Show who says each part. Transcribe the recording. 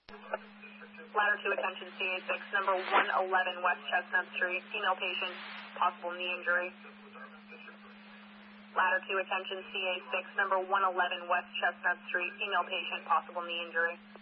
Speaker 1: Ladder 2, attention CA6, number 111 West Chestnut Street, female patient, possible knee injury. Ladder 2, attention CA6, number 111 West Chestnut Street, female patient, possible knee injury.